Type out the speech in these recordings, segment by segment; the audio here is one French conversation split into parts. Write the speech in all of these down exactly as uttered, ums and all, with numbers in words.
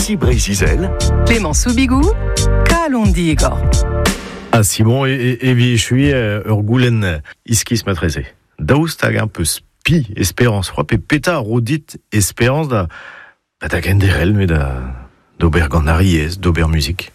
ici Brésil. Clément Soubigou, Kalondigo. Ah, Simon, et, et, et je suis Urgulen, iskis matrese. Daoustag un peu spi, espérance, froid, et péta rodit, espérance da, da, da genderel, mais da, d'Oberganariès, d'Obermusique.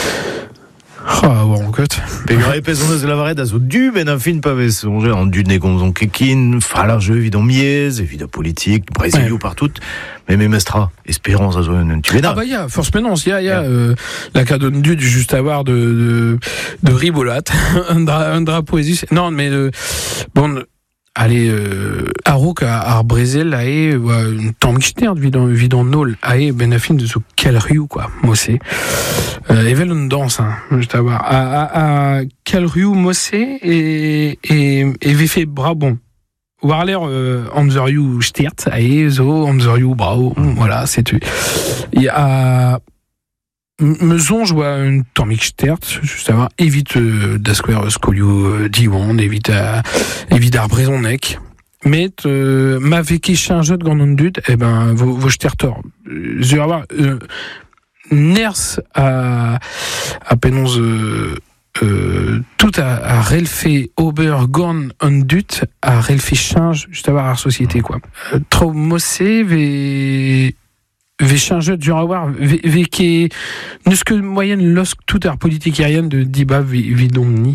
Ah, bon, en fait. Pegar et pesonneuse la varette, azo du, ben un film pas songer, en du négonzon kekin, falargeux, évident mies, évident politique, brésilio ouais. Partout, mais mes mestra, espérance, azo, tu l'es là. Ah, bah, il y a, force pénance, il y a, il y a, euh, la cadonne du, juste à voir de, de, de ribolate, un dra, un drap poésie, non, mais, euh, bon, allez, euh, Arouk à, à Brésil, là, et, ouais, une tammixter, vidant, vidant nol, et, ben, a fin de ce Calriou, quoi, moi, c'est, euh, Evel, une danse, hein, juste à voir, à, à, à Calriou, Mossé, et, et, et, Véfé Brabon. Warler, euh, Anzeriou Stirt, et, zo, Anzeriou Bravo, voilà, c'est tu. Il y a, Meson, je vois une tammixter, juste à voir, évite, euh, d'asquare, Scolio, euh, Diwan, évite à, évite à Brésonnec. Mais, euh, ma vécu change de grande dud, eh ben, vos, vos stertor. Je vais avoir, euh, Ners à, à pénonce, euh, euh, tout à, à relfé Obergorn on dut, à relfé change, juste à voir la société, quoi. Euh, trop mossé, ve, ve change de avoir, ve, ve qui, ne ce que moyenne, lorsque toute la politique aérienne de Diba, vidomni.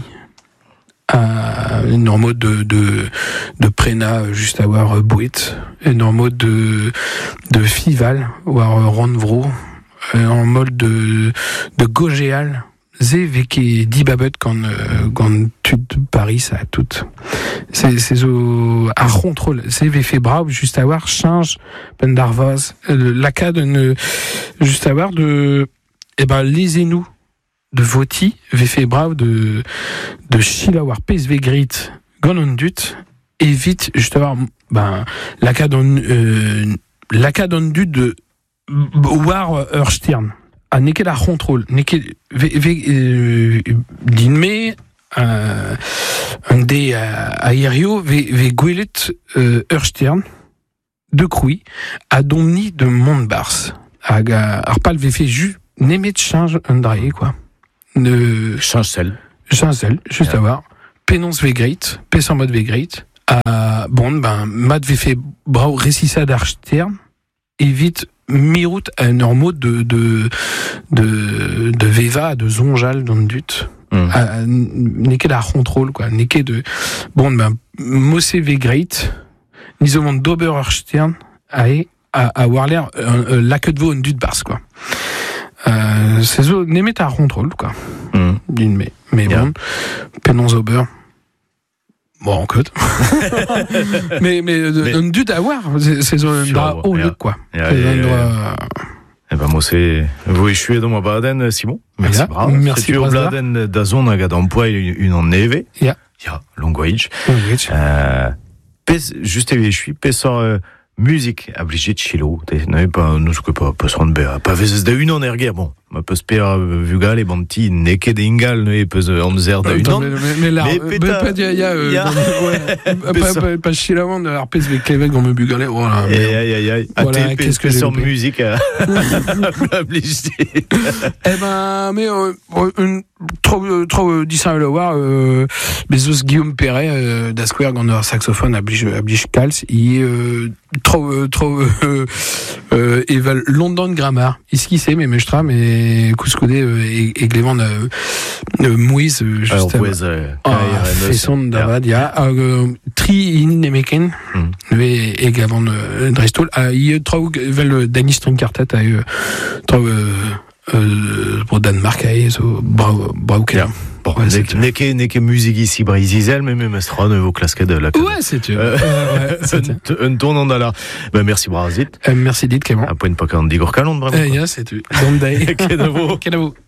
Euh, en mode de, de, de Prena, juste à voir Bouit, et en mode de, de Fival, ou à Ronvro, en mode de, de Gogéal, zé veke dibabet quand, quand tu de Paris, ça a tout. C'est, c'est au, à Rontrol, c'est véfé brave, juste à voir, change, pendarvaz, la cas de, juste à voir de, eh ben, lisez-nous. De Voti, véfé brave de, de Chilawar P S V Grit, Gonondut, évite, justement, ben, la cadon, euh, la cadondut de War Erstirn, à neke la contrôle, neke, euh, d'inme, euh, un des aério, ve Gwelet, euh, Erstirn, de Crouy, à Domni de Montbars, à Arpal véfé jus, n'aimait de change un draé, quoi. De Chancel. Chancel, juste yeah. À voir. Pénonce Vegreit, Pess en mode Vegreit. À bon, ben, Mad fait bravo récissa d'Archtern. Évite mi-route à un normaux de, de, de, de Veva, de Zonjal, dans le dut. Mm. N'est qu'à la contrôle, quoi. N'est qu'à de, bon, ben, Mossé Vegreit, Nisomon d'Ober Archtern, à, à Warler, la queue de veau, un dut bars, quoi. Euh, c'est ça, n'aimait à contrôle, quoi. Mm. Mais, mais yeah. Bon, pénons au beurre. Bon, en code. mais, mais, mais, un dû d'avoir, c'est, c'est un drap haut, yeah. Quoi. Yeah, c'est yeah, un droit. Yeah. Eh ben, moi, c'est, vous échouez dans ma baden, Simon. Merci, yeah. Bravo. Merci, tu au bladen d'azon, un gars d'emploi, une en neve. Yeah. Yeah, language. Language. Euh, pes, juste, je suis, pessant, euh, musique, obligé de chilo. N'avez pas, nous, ce que pas, pas se rendre bien. Pas vezes de une en erguer, bon. Ma peut se faire, vugal, et banti, neke d'ingal, ne, peut en zer de une en. Mais, mais là, mais pas d'il y a, euh, pas, pas chilamant de l'arpès avec Québec, on me bugalait, voilà. Aïe, aïe, aïe, aïe. Voilà, qu'est-ce que j'ai sur musique, obligé. Eh ben, mais, euh, une, trop, trop, dit ça, le voir, euh, Bezos Guillaume Perret, euh, d'Asquare, gant saxophone, oblige, oblige Cals, il est, euh, trop, trop, euh, euh, éval London Grammar. Ici, c'est, mais Mestra, mais, Couscoudé euh, et, et Glément euh, euh, Moïse euh, juste à Fesson d'Avad il y a Tri in Nemeken et également Drestol il y a trois vel Danish String Quartet à trois pour Danemark à bravo bravo quel bon n'est que n'est que musique ici Brésil mais même Astron vos cascades de la ouais c'est tu un tournant d'ala ben merci Brazit merci dit Clément à point pas quand dit Gorkalon vraiment yeah c'est tu don't day Kenavo Kenavo